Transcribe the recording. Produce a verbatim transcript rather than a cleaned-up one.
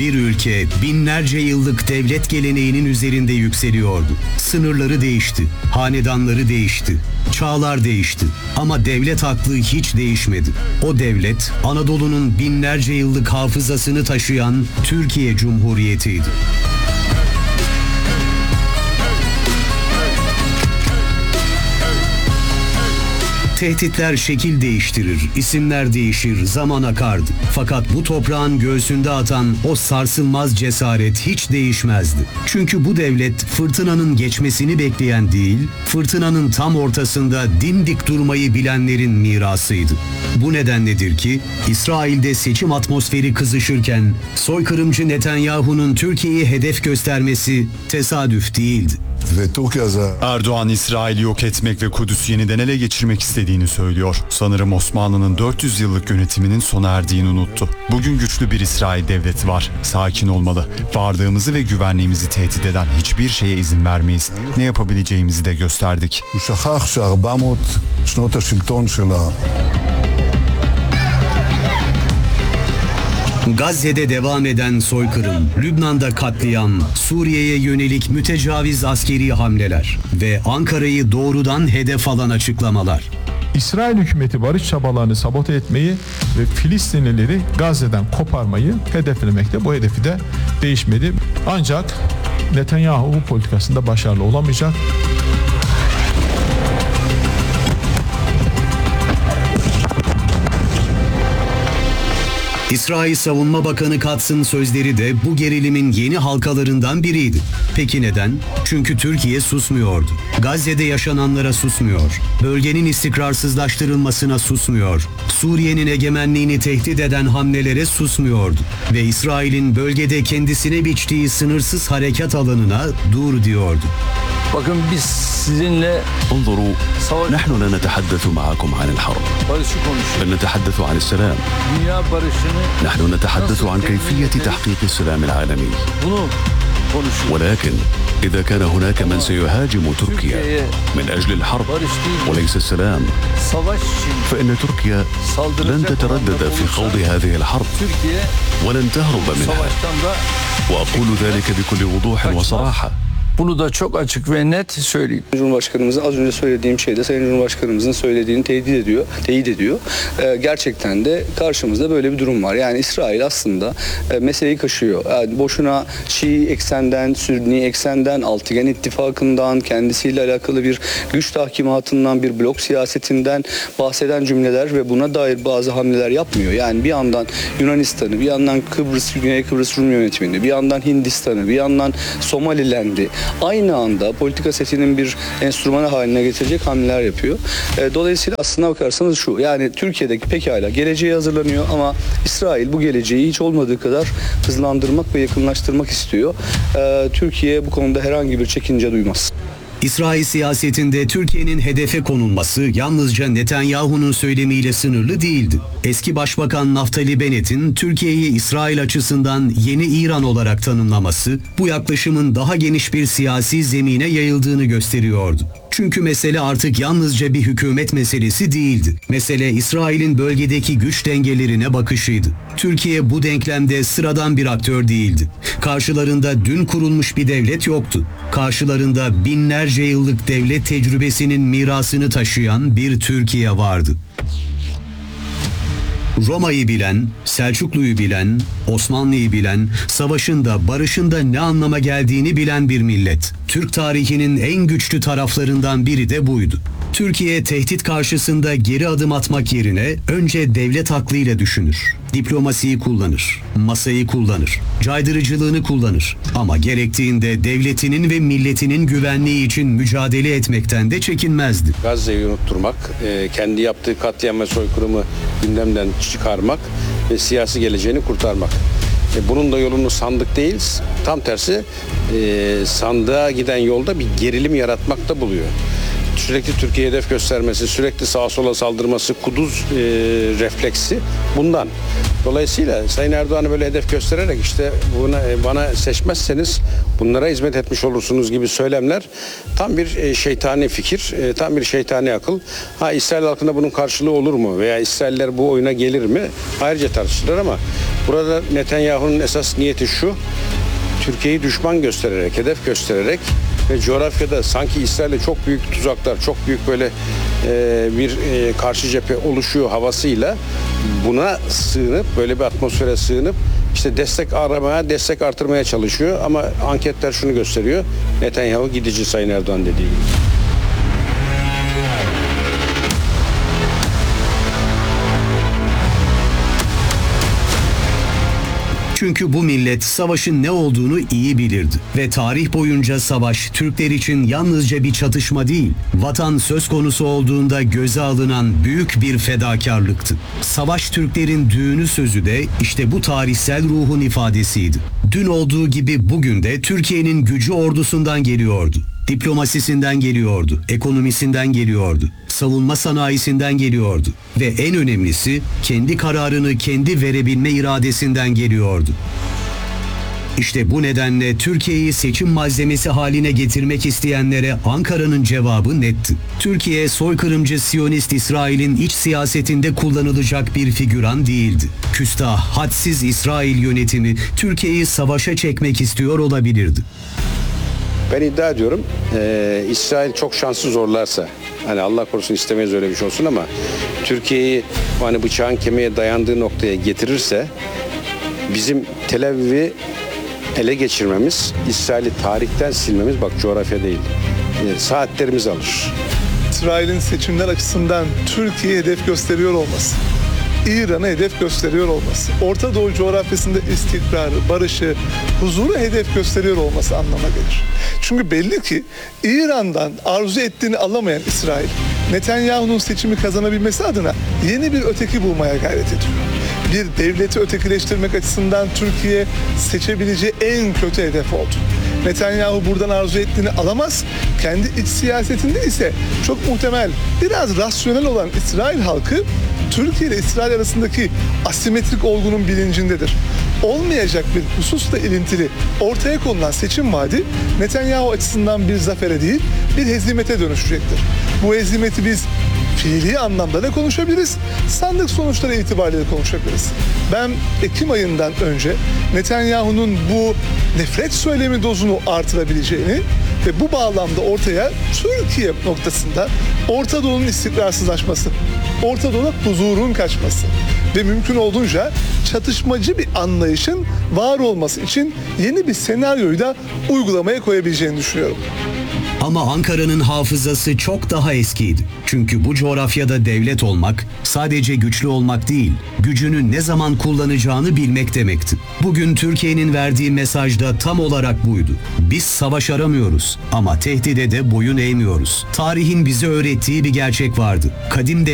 Bir ülke binlerce yıllık devlet geleneğinin üzerinde yükseliyordu. Sınırları değişti, hanedanları değişti, çağlar değişti. Ama devlet aklı hiç değişmedi. O devlet, Anadolu'nun binlerce yıllık hafızasını taşıyan Türkiye Cumhuriyeti'ydi. Tehditler şekil değiştirir, isimler değişir, zaman akardı. Fakat bu toprağın göğsünde atan o sarsılmaz cesaret hiç değişmezdi. Çünkü bu devlet fırtınanın geçmesini bekleyen değil, fırtınanın tam ortasında dimdik durmayı bilenlerin mirasıydı. Bu nedenledir ki İsrail'de seçim atmosferi kızışırken soykırımcı Netanyahu'nun Türkiye'yi hedef göstermesi tesadüf değildi. Erdoğan, İsrail'i yok etmek ve Kudüs'ü yeniden ele geçirmek istediğini söylüyor. Sanırım Osmanlı'nın dört yüz yıllık yönetiminin sona erdiğini unuttu. Bugün güçlü bir İsrail devleti var. Sakin olmalı. Varlığımızı ve güvenliğimizi tehdit eden hiçbir şeye izin vermeyiz. Ne yapabileceğimizi de gösterdik. Gazze'de devam eden soykırım, Lübnan'da katliam, Suriye'ye yönelik mütecaviz askeri hamleler ve Ankara'yı doğrudan hedef alan açıklamalar. İsrail hükümeti barış çabalarını sabote etmeyi ve Filistinlileri Gazze'den koparmayı hedeflemekte. Bu hedefi de değişmedi. Ancak Netanyahu bu politikasında başarılı olamayacak. İsrail Savunma Bakanı Katz'ın sözleri de bu gerilimin yeni halkalarından biriydi. Peki neden? Çünkü Türkiye susmuyordu. Gazze'de yaşananlara susmuyor. Bölgenin istikrarsızlaştırılmasına susmuyor. Suriye'nin egemenliğini tehdit eden hamlelere susmuyordu. Ve İsrail'in bölgede kendisine biçtiği sınırsız harekat alanına dur diyordu. Bakın biz sizinle انظروا نحن لا نتحدث معكم عن الحرب barışı konuşuyoruz. بل نتحدث عن السلام. Dünya barışını نحن نتحدث عن كيفية تحقيق السلام العالمي. bunu konuşuyoruz. ولكن إذا كان هناك من سيهاجم تركيا من أجل الحرب وليس السلام Savaş için فإن تركيا لن تتردد في خوض هذه الحرب Türkiye ولن تهرب منها. savaştan da وأقول ذلك بكل وضوح وصراحة. Bunu da çok açık ve net söyleyeyim. Cumhurbaşkanımızın az önce söylediğim şey de Sayın Cumhurbaşkanımızın söylediğini teyit ediyor. Teyit ediyor. Ee, gerçekten de karşımızda böyle bir durum var. Yani İsrail aslında e, meseleyi kaşıyor. Yani boşuna Şii eksenden, Sünni eksenden, Altıgen İttifakı'ndan, kendisiyle alakalı bir güç tahkimatından, bir blok siyasetinden bahseden cümleler ve buna dair bazı hamleler yapmıyor. Yani bir yandan Yunanistan'ı, bir yandan Kıbrıs, Güney Kıbrıs Rum yönetimini, bir yandan Hindistan'ı, bir yandan Somaliland'i aynı anda politika setinin bir enstrümanı haline getirecek hamleler yapıyor. E, dolayısıyla aslına bakarsanız şu, yani Türkiye'deki pekala geleceğe hazırlanıyor ama İsrail bu geleceği hiç olmadığı kadar hızlandırmak ve yakınlaştırmak istiyor. E, Türkiye bu konuda herhangi bir çekince duymaz. İsrail siyasetinde Türkiye'nin hedefe konulması yalnızca Netanyahu'nun söylemiyle sınırlı değildi. Eski Başbakan Naftali Bennett'in Türkiye'yi İsrail açısından yeni İran olarak tanımlaması bu yaklaşımın daha geniş bir siyasi zemine yayıldığını gösteriyordu. Çünkü mesele artık yalnızca bir hükümet meselesi değildi. Mesele İsrail'in bölgedeki güç dengelerine bakışıydı. Türkiye bu denklemde sıradan bir aktör değildi. Karşılarında dün kurulmuş bir devlet yoktu. Karşılarında binlerce yıllık devlet tecrübesinin mirasını taşıyan bir Türkiye vardı. Roma'yı bilen, Selçuklu'yu bilen, Osmanlı'yı bilen, savaşın da barışın da ne anlama geldiğini bilen bir millet. Türk tarihinin en güçlü taraflarından biri de buydu. Türkiye tehdit karşısında geri adım atmak yerine önce devlet aklıyla düşünür. Diplomasiyi kullanır, masayı kullanır, caydırıcılığını kullanır. Ama gerektiğinde devletinin ve milletinin güvenliği için mücadele etmekten de çekinmezdi. Gazze'yi unutturmak, kendi yaptığı katliam ve soykırımı gündemden çıkarmak ve siyasi geleceğini kurtarmak. Bunun da yolunu sandık değil, tam tersi sandığa giden yolda bir gerilim yaratmakta buluyor. sürekli Türkiye'ye hedef göstermesi, sürekli sağa sola saldırması, kuduz e, refleksi bundan. Dolayısıyla Sayın Erdoğan'ı böyle hedef göstererek işte buna, bana seçmezseniz bunlara hizmet etmiş olursunuz gibi söylemler tam bir e, şeytani fikir, e, tam bir şeytani akıl. Ha İsrail halkında bunun karşılığı olur mu veya İsrailler bu oyuna gelir mi? Ayrıca tartışılır ama burada Netanyahu'nun esas niyeti şu: Türkiye'yi düşman göstererek, hedef göstererek ve coğrafyada sanki İsrail'e çok büyük tuzaklar, çok büyük böyle e, bir e, karşı cephe oluşuyor havasıyla buna sığınıp, böyle bir atmosfere sığınıp işte destek aramaya, destek artırmaya çalışıyor. Ama anketler şunu gösteriyor: Netanyahu gidici, Sayın Erdoğan dediği gibi. Çünkü bu millet savaşın ne olduğunu iyi bilirdi. Ve tarih boyunca savaş Türkler için yalnızca bir çatışma değil, vatan söz konusu olduğunda göze alınan büyük bir fedakarlıktı. Savaş Türklerin düğünü sözü de işte bu tarihsel ruhun ifadesiydi. Dün olduğu gibi bugün de Türkiye'nin gücü ordusundan geliyordu. Diplomasisinden geliyordu, ekonomisinden geliyordu, savunma sanayisinden geliyordu ve en önemlisi kendi kararını kendi verebilme iradesinden geliyordu. İşte bu nedenle Türkiye'yi seçim malzemesi haline getirmek isteyenlere Ankara'nın cevabı netti. Türkiye, soykırımcı Siyonist İsrail'in iç siyasetinde kullanılacak bir figüran değildi. Küstah, hadsiz İsrail yönetimi Türkiye'yi savaşa çekmek istiyor olabilirdi. Ben iddia ediyorum, e, İsrail çok şansı zorlarsa, hani Allah korusun istemeyiz öyle bir şey olsun ama Türkiye'yi hani bıçağın kemiğe dayandığı noktaya getirirse bizim Tel Aviv'i ele geçirmemiz, İsrail'i tarihten silmemiz, bak coğrafya değil, e, saatlerimizi alır. İsrail'in seçimler açısından Türkiye'ye hedef gösteriyor olması, İran'a hedef gösteriyor olması, Orta Doğu coğrafyasında istikrarı, barışı, huzuru hedef gösteriyor olması anlama gelir. Çünkü belli ki İran'dan arzu ettiğini alamayan İsrail, Netanyahu'nun seçimi kazanabilmesi adına yeni bir öteki bulmaya gayret ediyor. Bir devleti ötekileştirmek açısından Türkiye seçebileceği en kötü hedef oldu. Netanyahu buradan arzu ettiğini alamaz. Kendi iç siyasetinde ise çok muhtemel, biraz rasyonel olan İsrail halkı Türkiye ile İsrail arasındaki asimetrik olgunun bilincindedir. Olmayacak bir hususla ilintili ortaya konulan seçim vaadi Netanyahu açısından bir zafere değil, bir hezimete dönüşecektir. Bu hezimeti biz fiili anlamda da konuşabiliriz, sandık sonuçları itibariyle de konuşabiliriz. Ben Ekim ayından önce Netanyahu'nun bu nefret söylemi dozunu artırabileceğini ve bu bağlamda ortaya Türkiye noktasında Orta Doğu'nun istikrarsızlaşması, Orta Doğu'da huzurun kaçması ve mümkün olduğunca çatışmacı bir anlayışın var olması için yeni bir senaryoyu da uygulamaya koyabileceğini düşünüyorum. Ama Ankara'nın hafızası çok daha eskiydi. Çünkü bu coğrafyada devlet olmak sadece güçlü olmak değil, gücünü ne zaman kullanacağını bilmek demekti. Bugün Türkiye'nin verdiği mesaj da tam olarak buydu. Biz savaş aramıyoruz ama tehdide de boyun eğmiyoruz. Tarihin bize öğrettiği bir gerçek vardı. Kadim